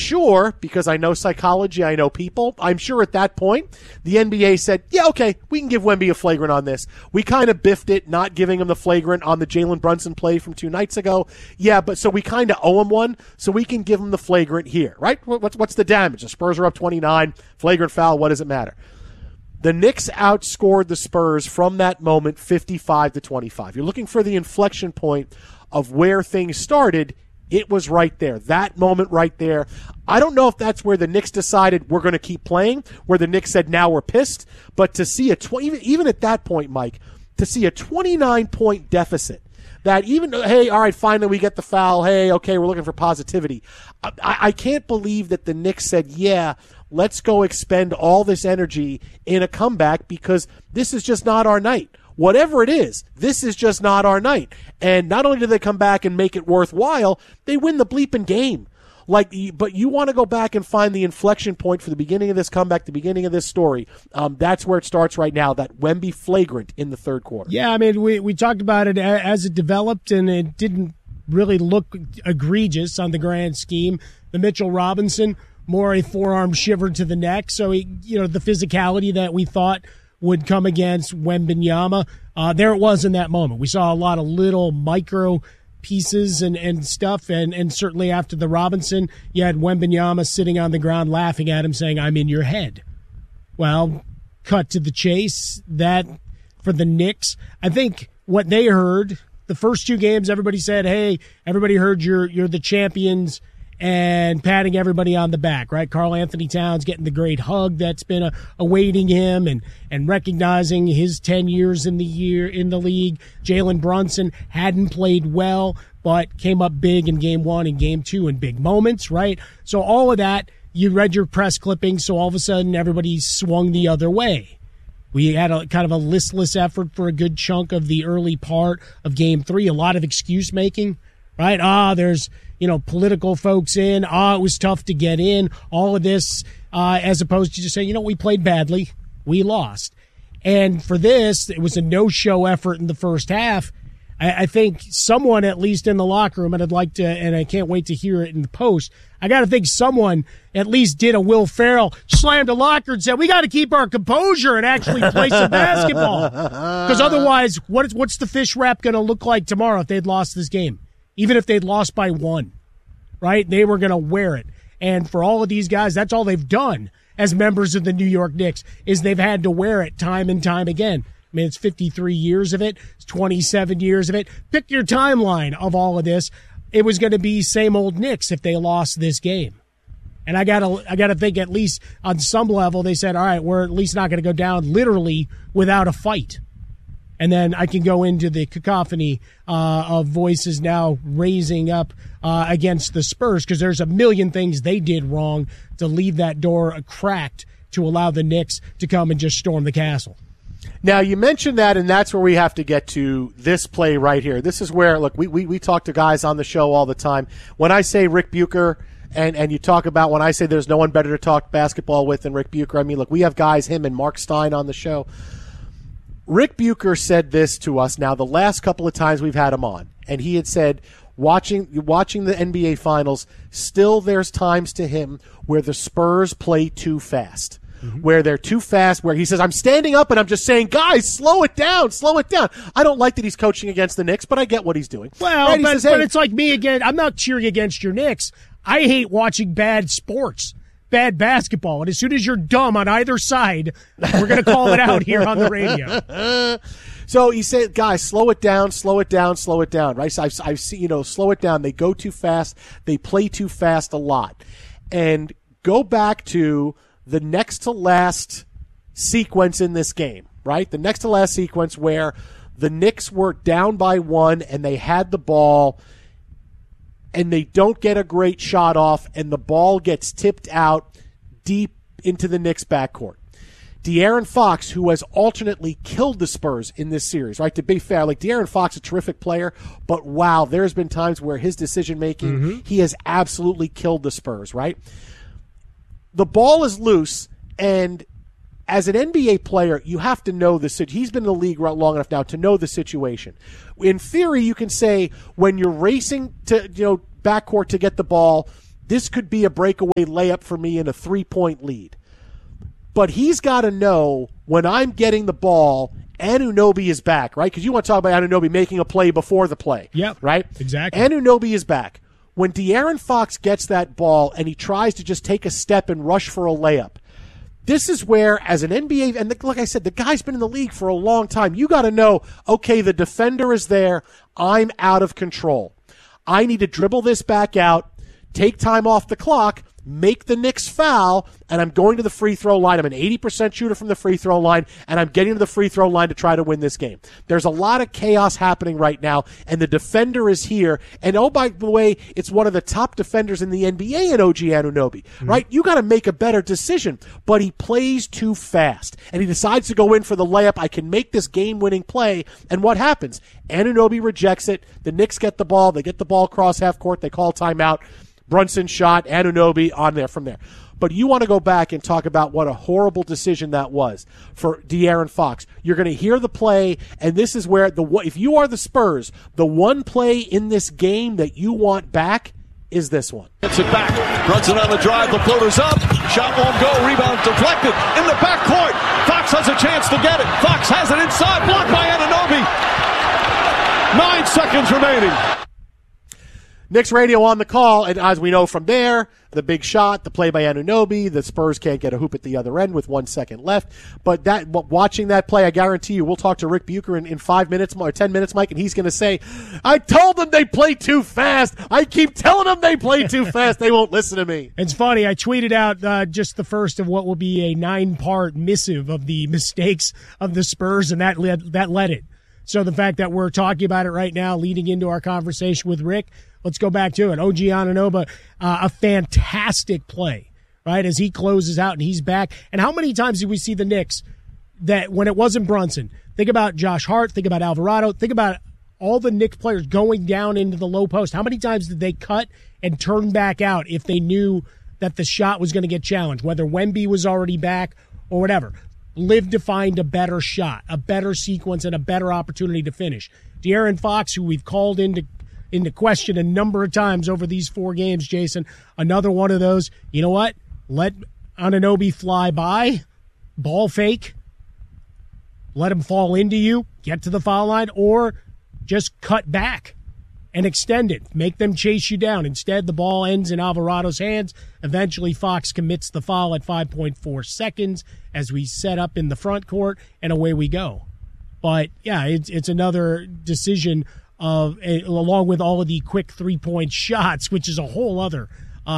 sure, because I know psychology, I know people, I'm sure at that point, the NBA said, yeah, okay, we can give Wemby a flagrant on this. We kind of biffed it, not giving him the flagrant on the Jalen Brunson play from 2 nights ago. Yeah, but so we kind of owe him one, so we can give him the flagrant here, right? What's the damage? The Spurs are up 29, flagrant foul, what does it matter? The Knicks outscored the Spurs from that moment 55-25. You're looking for the inflection point of where things started. It was right there. That moment right there. I don't know if that's where the Knicks decided we're going to keep playing, where the Knicks said now we're pissed. But to see even at that point, Mike, to see a 29-point deficit, that even, hey, all right, finally we get the foul. Hey, okay, we're looking for positivity. I can't believe that the Knicks said, yeah, let's go expend all this energy in a comeback because this is just not our night. Whatever it is, this is just not our night. And not only do they come back and make it worthwhile, they win the bleeping game. But you want to go back and find the inflection point for the beginning of this comeback, the beginning of this story. That's where it starts right now, that Wemby flagrant in the third quarter. Yeah, I mean, we talked about it as it developed, and it didn't really look egregious on the grand scheme. The Mitchell Robinson, more a forearm shiver to the neck. So, the physicality that we thought would come against Wembanyama, there it was in that moment. We saw a lot of little micro pieces and stuff, and certainly after the Robinson, you had Wembanyama sitting on the ground laughing at him saying, I'm in your head. Well, cut to the chase, that for the Knicks, I think what they heard, the first 2 games, everybody said, hey, everybody heard you're the champions, and patting everybody on the back, right? Karl Anthony Towns getting the great hug that's been awaiting him, and recognizing his 10 years in the league. Jalen Brunson hadn't played well, but came up big in game 1 and game 2 in big moments, right? So all of that, you read your press clippings, so all of a sudden everybody swung the other way. We had a kind of a listless effort for a good chunk of the early part of game 3, a lot of excuse making, right? There's political folks in. It was tough to get in. All of this, as opposed to just saying, we played badly. We lost. And for this, it was a no-show effort in the first half. I think someone, at least in the locker room, and I'd like to, and I can't wait to hear it in the post, I got to think someone at least did a Will Ferrell, slammed a locker and said, we got to keep our composure and actually play some basketball. Because otherwise, what's the fish wrap going to look like tomorrow if they'd lost this game? Even if they'd lost by 1, right? They were going to wear it. And for all of these guys, that's all they've done as members of the New York Knicks, is they've had to wear it time and time again. I mean, it's 53 years of it. It's 27 years of it. Pick your timeline of all of this. It was going to be same old Knicks if they lost this game. And I gotta think, at least on some level, they said, all right, we're at least not going to go down literally without a fight. And then I can go into the cacophony of voices now raising up against the Spurs, because there's a million things they did wrong to leave that door cracked to allow the Knicks to come and just storm the castle. Now, you mentioned that, and that's where we have to get to this play right here. This is where, look, we talk to guys on the show all the time. When I say Rick Bucher, and you talk about when I say there's no one better to talk basketball with than Rick Bucher, I mean, look, we have guys, him and Mark Stein on the show. Rick Bucher said this to us now the last couple of times we've had him on, and he had said, watching the NBA Finals, still there's times to him where the Spurs play too fast, where they're too fast, where he says, I'm standing up and I'm just saying, guys, slow it down. I don't like that he's coaching against the Knicks, but I get what he's doing. Well, right? But it's like me again. I'm not cheering against your Knicks. I hate watching bad sports. Bad basketball, and as soon as you're dumb on either side, we're going to call it out here on the radio. So he said, guys, slow it down, right? So I've seen, slow it down. They go too fast. They play too fast a lot. And go back to the next to last sequence in this game, right? The next to last sequence where the Knicks were down by 1 and they had the ball, and they don't get a great shot off, and the ball gets tipped out deep into the Knicks backcourt. De'Aaron Fox, who has alternately killed the Spurs in this series, right? To be fair, like De'Aaron Fox, a terrific player, but wow, there's been times where his decision-making, he has absolutely killed the Spurs, right? The ball is loose, and as an NBA player, you have to know the situation. He's been in the league long enough now to know the situation. In theory, you can say when you're racing to backcourt to get the ball, this could be a breakaway layup for me in a 3-point lead. But he's got to know when I'm getting the ball, Anunoby is back, right? Because you want to talk about Anunoby making a play before the play. Yep, right? Exactly. Anunoby is back. When De'Aaron Fox gets that ball and he tries to just take a step and rush for a layup, this is where, as an NBA, and like I said, the guy's been in the league for a long time. You got to know, okay, the defender is there. I'm out of control. I need to dribble this back out, take time off the clock, make the Knicks foul, and I'm going to the free throw line. I'm an 80% shooter from the free throw line, and I'm getting to the free throw line to try to win this game. There's a lot of chaos happening right now, and the defender is here. And oh, by the way, it's one of the top defenders in the NBA in OG Anunoby, right? You got to make a better decision, but he plays too fast, and he decides to go in for the layup. I can make this game-winning play, and what happens? Anunoby rejects it. The Knicks get the ball. They get the ball across half court. They call timeout. Brunson shot, Anunoby on there from there. But you want to go back and talk about what a horrible decision that was for De'Aaron Fox. You're going to hear the play, and this is where, if you are the Spurs, the one play in this game that you want back is this one. Gets it back. Brunson on the drive. The floater's up. Shot won't go. Rebound deflected. In the backcourt. Fox has a chance to get it. Fox has it inside. Blocked by Anunoby. 9 seconds remaining. Knicks radio on the call, and as we know from there, the big shot, the play by Anunoby, the Spurs can't get a hoop at the other end with 1 second left. But watching that play, I guarantee you, we'll talk to Rick Bucher in 5 minutes or 10 minutes, Mike, and he's going to say, I told them they play too fast. I keep telling them they play too fast. They won't listen to me. It's funny. I tweeted out just the first of what will be a 9-part missive of the mistakes of the Spurs, and that led it. So the fact that we're talking about it right now, leading into our conversation with Rick, let's go back to it. OG Anunoby, a fantastic play, right, as he closes out and he's back. And how many times did we see the Knicks that when it wasn't Brunson? Think about Josh Hart. Think about Alvarado. Think about all the Knicks players going down into the low post. How many times did they cut and turn back out if they knew that the shot was going to get challenged, whether Wemby was already back or whatever? Live to find a better shot, a better sequence, and a better opportunity to finish. De'Aaron Fox, who we've called into question a number of times over these 4 games, Jason, another one of those, you know what? Let Anunoby fly by, ball fake, let him fall into you, get to the foul line, or just cut back and extend it. Make them chase you down. Instead, the ball ends in Alvarado's hands. Eventually, Fox commits the foul at 5.4 seconds as we set up in the front court, and away we go. But, yeah, it's another decision of along with all of the quick 3-point shots, which is a whole other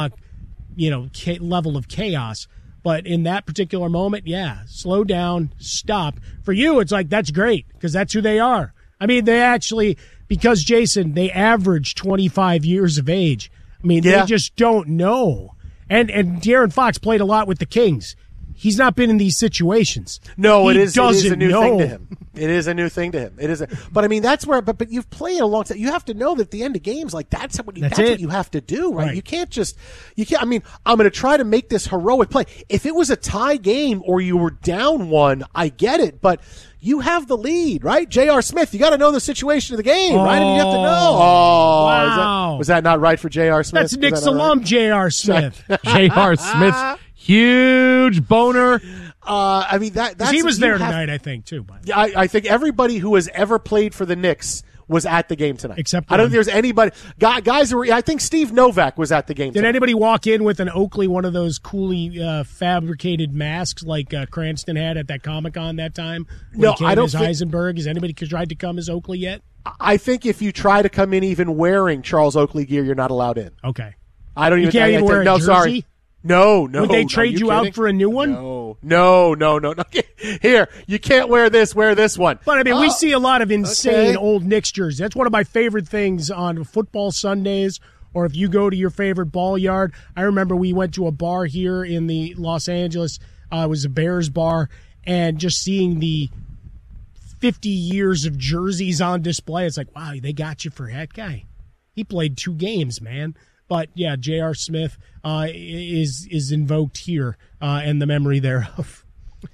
level of chaos. But in that particular moment, yeah, slow down, stop. For you, it's like, that's great, because that's who they are. I mean, they actually, because, Jason, they average 25 years of age. I mean, They just don't know. And De'Aaron Fox played a lot with the Kings. He's not been in these situations. No, it is a new thing to him. It is a new thing to him. But I mean, that's where. But you've played a long time. You have to know that at the end of games, like that's what you have to do, right? You can't. I mean, I'm going to try to make this heroic play. If it was a tie game or you were down 1, I get it. But you have the lead, right? J.R. Smith, you got to know the situation of the game, right? I mean, you have to know. Oh, wow. Was that not right for J.R. Smith? That's Knicks alum, J.R. Smith. J.R. Smith. Huge boner. I mean, that's he was there tonight, I think, too. I think everybody who has ever played for the Knicks was at the game tonight. Except I don't think there's anybody. Guys who were. I think Steve Novak was at the game. Did anybody walk in with an Oakley, one of those coolly fabricated masks like Cranston had at that Comic-Con that time? No, I don't. Heisenberg. Has anybody tried to come as Oakley yet? I think if you try to come in even wearing Charles Oakley gear, you're not allowed in. Okay. I don't even. You can't even wear a jersey? Sorry. No. Would they trade you out for a new one? No. Here, you can't wear this. Wear this one. But I mean, we see a lot of insane old Knicks jerseys. That's one of my favorite things on football Sundays, or if you go to your favorite ball yard. I remember we went to a bar here in the Los Angeles. It was a Bears bar, and just seeing the 50 years of jerseys on display, it's like, wow, they got you for that guy. He played 2 games, man. But, yeah, J.R. Smith is invoked here and the memory thereof.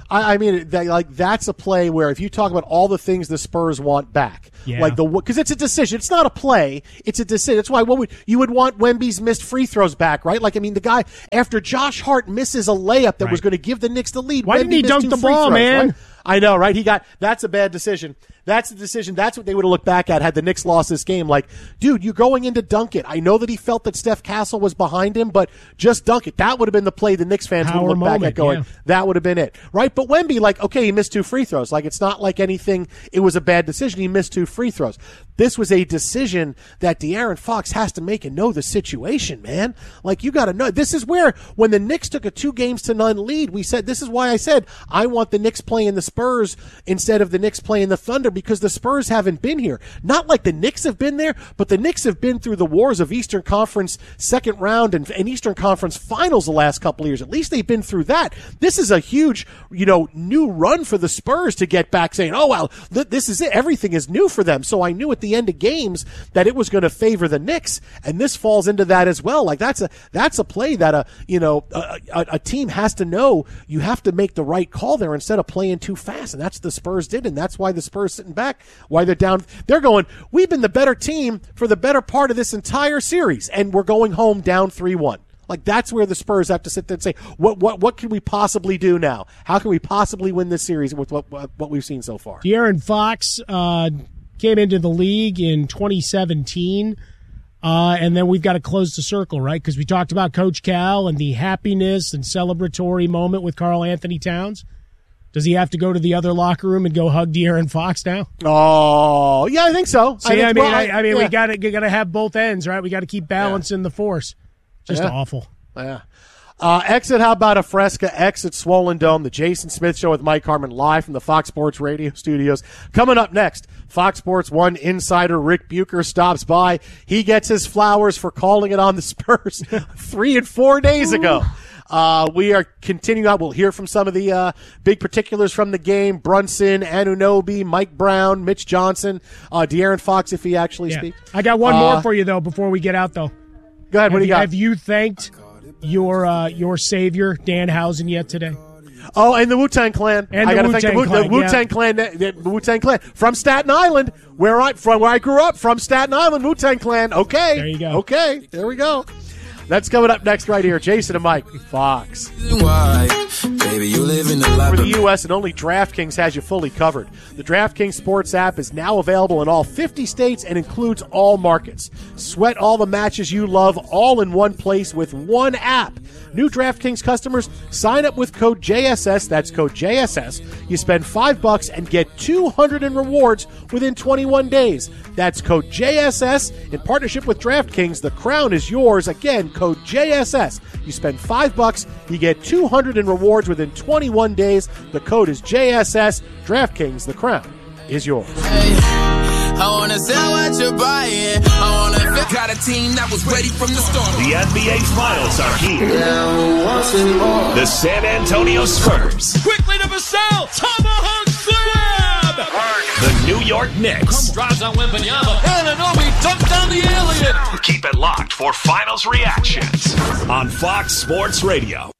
I mean, that's a play where if you talk about all the things the Spurs want back, because it's a decision. It's not a play. It's a decision. That's why you would want Wemby's missed free throws back, right? Like, I mean, the guy, after Josh Hart misses a layup that was going to give the Knicks the lead. Why didn't he dunk the ball, man? Right? I know, right? That's a bad decision. That's the decision. That's what they would have looked back at had the Knicks lost this game. Like, dude, you're going in to dunk it. I know that he felt that Steph Castle was behind him, but just dunk it. That would have been the play the Knicks fans would look back at going, that would have been it. Right? But Wemby, like, okay, he missed 2 free throws. Like, it's not like anything, it was a bad decision. He missed 2 free throws. This was a decision that De'Aaron Fox has to make and know the situation, man. Like, you got to know. This is where, when the Knicks took a 2-0 lead, we said, this is why I said, I want the Knicks playing the Spurs instead of the Knicks playing the Thunder, because the Spurs haven't been here. Not like the Knicks have been there, but the Knicks have been through the wars of Eastern Conference second round and Eastern Conference finals the last couple of years. At least they've been through that. This is a huge, new run for the Spurs to get back saying, oh, well, this is it. Everything is new for them. So I knew at the end of games that it was going to favor the Knicks, and this falls into that as well. Like, that's a play that a team has to know. You have to make the right call there instead of playing too fast, and that's what the Spurs did, and that's why the Spurs sitting back, why they're down. They're going, we've been the better team for the better part of this entire series, and we're going home down 3-1. Like, that's where the Spurs have to sit there and say, what can we possibly do now? How can we possibly win this series with what we've seen so far? De'Aaron Fox came into the league in 2017, and then we've got to close the circle, right? Because we talked about Coach Cal and the happiness and celebratory moment with Karl Anthony Towns. Does he have to go to the other locker room and go hug De'Aaron Fox now? Oh, yeah, I think so. See, we got to have both ends, right? We got to keep balancing the force. Just awful. Yeah. Exit How About a Fresca, exit Swollen Dome, the Jason Smith Show with Mike Harmon live from the Fox Sports Radio studios. Coming up next, Fox Sports 1 insider Rick Bucher stops by. He gets his flowers for calling it on the Spurs 3 and 4 days ago. We are continuing on. We'll hear from some of the big particulars from the game. Brunson, Anunoby, Mike Brown, Mitch Johnson, De'Aaron Fox, if he actually speaks. I got one more for you, though, before we get out, though. Go ahead. What do you got? Have you thanked your savior, Danhausen, yet today? Oh, and the Wu-Tang Clan. And I got to thank the Wu-Tang Clan. The Wu-Tang Clan from Staten Island, where I grew up. From Staten Island, Wu-Tang Clan. Okay, there you go. Okay, there we go. That's coming up next right here. Jason and Mike, Fox. Baby, you live in the life for the U.S. and only DraftKings has you fully covered. The DraftKings Sports app is now available in all 50 states and includes all markets. Sweat all the matches you love all in one place with one app. New DraftKings customers, sign up with code JSS. That's code JSS. You spend $5 and get $200 in rewards within 21 days. That's code JSS. In partnership with DraftKings, the crown is yours. Again, code JSS. You spend $5, you get $200 in rewards within 21 days. The code is JSS. DraftKings, the crown is yours. Hey, I want to sell what you're buying. Got a team that was ready from the start. The NBA Finals are here. The San Antonio Spurs. Quickly to Vassell. Tomahawk slam. The New York Knicks. Drives on Wembanyama. Anunoby dunked down the alien. Keep it locked for Finals reactions on Fox Sports Radio.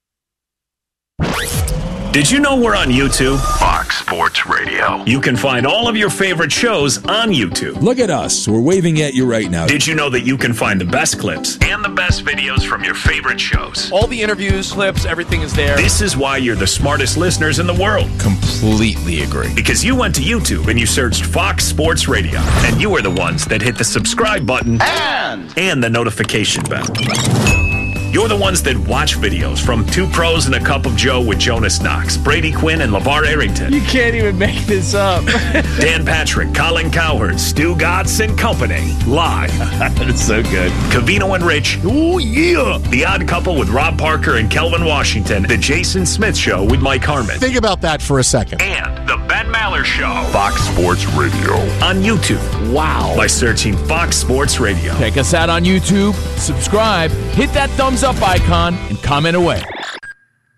Did you know we're on YouTube? Fox Sports Radio. You can find all of your favorite shows on YouTube. Look at us. We're waving at you right now. Did you know that you can find the best clips and the best videos from your favorite shows? All the interviews, clips, everything is there. This is why you're the smartest listeners in the world. Completely agree. Because you went to YouTube and you searched Fox Sports Radio. And you were the ones that hit the subscribe button and the notification bell. You're the ones that watch videos from Two Pros and a Cup of Joe with Jonas Knox, Brady Quinn, and LeVar Arrington. You can't even make this up. Dan Patrick, Colin Cowherd, Stu Gatz and Company. Live. That's so good. Covino and Rich. Oh, yeah. The Odd Couple with Rob Parker and Kelvin Washington. The Jason Smith Show with Mike Harmon. Think about that for a second. And The Ben Maller Show. Fox Sports Radio. On YouTube. Wow. By searching Fox Sports Radio. Check us out on YouTube. Subscribe. Hit that thumbs up icon and comment away.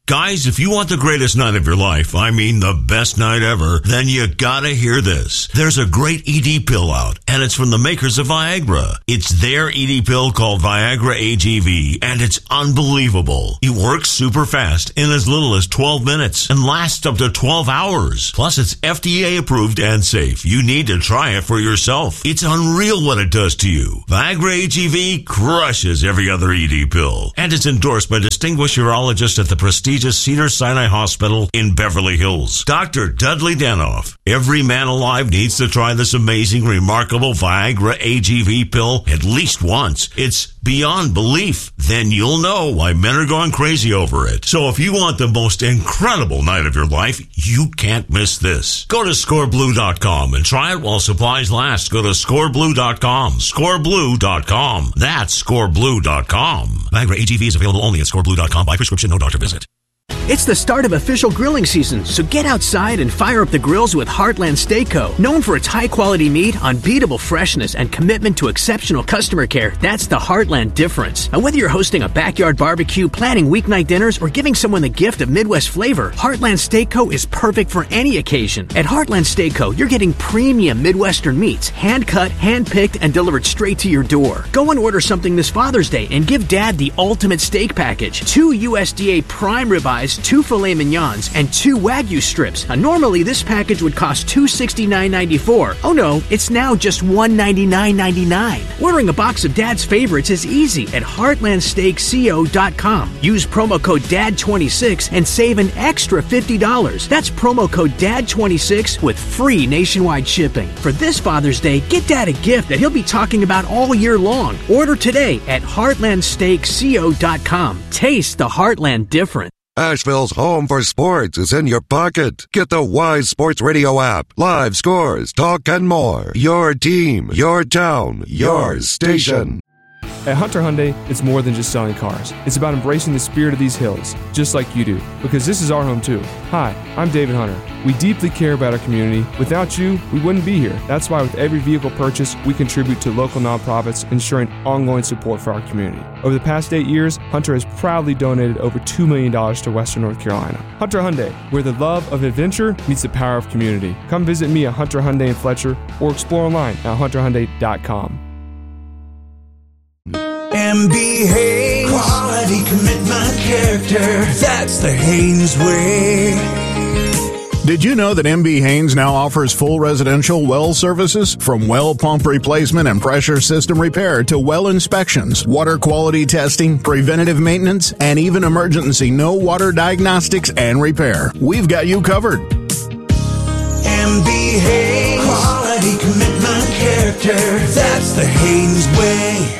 Guys, if you want the greatest night of your life, I mean the best night ever, then you gotta hear this. There's a great ED pill out, and it's from the makers of Viagra. It's their ED pill called Viagra AGV, and it's unbelievable. It works super fast in as little as 12 minutes and lasts up to 12 hours. Plus, it's FDA approved and safe. You need to try it for yourself. It's unreal what it does to you. Viagra AGV crushes every other ED pill, and it's endorsed by distinguished urologists at the prestigious Cedars-Sinai Hospital in Beverly Hills. Dr. Dudley Danoff. Every man alive needs to try this amazing, remarkable Viagra AGV pill at least once. It's beyond belief. Then you'll know why men are going crazy over it. So if you want the most incredible night of your life, you can't miss this. Go to scoreblue.com and try it while supplies last. Go to scoreblue.com. Scoreblue.com. That's scoreblue.com. Viagra AGV is available only at scoreblue.com by prescription, no doctor visit. It's the start of official grilling season, so get outside and fire up the grills with Heartland Steak Co. Known for its high-quality meat, unbeatable freshness, and commitment to exceptional customer care, that's the Heartland difference. And whether you're hosting a backyard barbecue, planning weeknight dinners, or giving someone the gift of Midwest flavor, Heartland Steak Co. is perfect for any occasion. At Heartland Steak Co., you're getting premium Midwestern meats, hand-cut, hand-picked, and delivered straight to your door. Go and order something this Father's Day and give Dad the ultimate steak package. 2 USDA prime ribeyes, 2 filet mignons, and 2 Wagyu strips. Now, normally, this package would cost $269.94. Oh no, it's now just $199.99. Ordering a box of Dad's favorites is easy at heartlandsteakco.com. Use promo code DAD26 and save an extra $50. That's promo code DAD26 with free nationwide shipping. For this Father's Day, get Dad a gift that he'll be talking about all year long. Order today at heartlandsteakco.com. Taste the Heartland difference. Asheville's home for sports is in your pocket. Get the Wise Sports Radio app. Live scores, talk, and more. Your team, your town, your station. At Hunter Hyundai, it's more than just selling cars. It's about embracing the spirit of these hills, just like you do, because this is our home too. Hi, I'm David Hunter. We deeply care about our community. Without you, we wouldn't be here. That's why with every vehicle purchase, we contribute to local nonprofits, ensuring ongoing support for our community. Over the past 8 years, Hunter has proudly donated over $2 million to Western North Carolina. Hunter Hyundai, where the love of adventure meets the power of community. Come visit me at Hunter Hyundai in Fletcher or explore online at hunterhyundai.com. MB Haynes, quality, commitment, character, that's the Haynes way. Did you know that MB Haynes now offers full residential well services? From well pump replacement and pressure system repair to well inspections, water quality testing, preventative maintenance, and even emergency no water diagnostics and repair. We've got you covered. MB Haynes, quality, commitment, character, that's the Haynes way.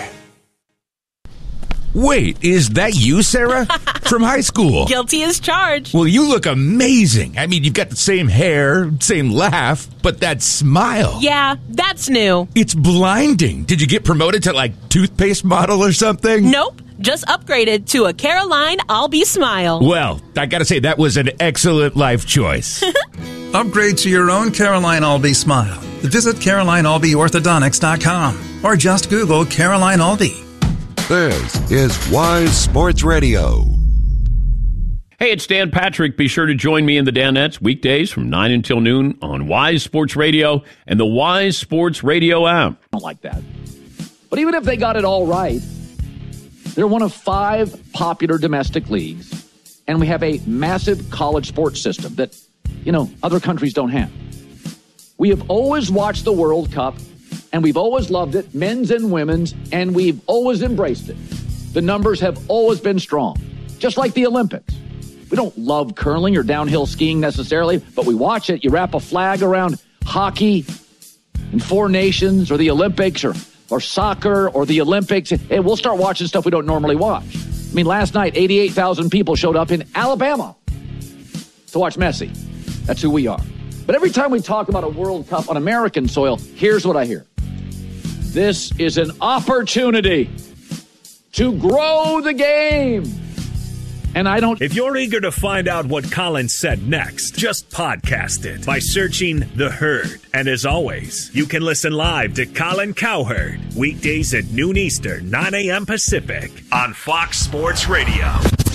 Wait, is that you, Sarah? From high school? Guilty as charged. Well, you look amazing. I mean, you've got the same hair, same laugh, but that smile. Yeah, that's new. It's blinding. Did you get promoted to, like, toothpaste model or something? Nope. Just upgraded to a Caroline Albee smile. Well, I gotta say, that was an excellent life choice. Upgrade to your own Caroline Albee smile. Visit CarolineAlbeeOrthodontics.com or just Google Caroline Albee. This is Wise Sports Radio. Hey, it's Dan Patrick. Be sure to join me in the Danettes weekdays from 9 until noon on Wise Sports Radio and the Wise Sports Radio app. I don't like that. But even if they got it all right, they're one of 5 popular domestic leagues, and we have a massive college sports system that, other countries don't have. We have always watched the World Cup, and we've always loved it, men's and women's, and we've always embraced it. The numbers have always been strong, just like the Olympics. We don't love curling or downhill skiing necessarily, but we watch it. You wrap a flag around hockey and 4 nations or the Olympics or soccer or the Olympics, and we'll start watching stuff we don't normally watch. I mean, last night, 88,000 people showed up in Alabama to watch Messi. That's who we are. But every time we talk about a World Cup on American soil, here's what I hear. This is an opportunity to grow the game. And I don't... If you're eager to find out what Colin said next, just podcast it by searching The Herd. And as always, you can listen live to Colin Cowherd weekdays at noon Eastern, 9 a.m. Pacific on Fox Sports Radio.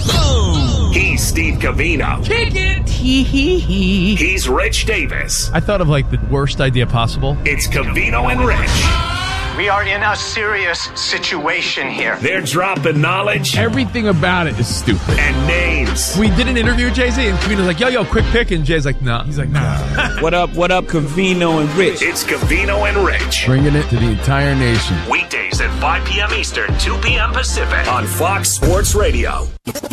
He's Steve Covino. Kick it. He's Rich Davis. I thought of like the worst idea possible. It's Covino and Rich. We are in a serious situation here. They're dropping knowledge. Everything about it is stupid. And names. We did an interview with Jay-Z, and Covino's like, yo, quick pick. And Jay's like, nah. He's like, nah. What up, Covino and Rich? It's Covino and Rich. Bringing it to the entire nation. Weekdays at 5 p.m. Eastern, 2 p.m. Pacific on Fox Sports Radio.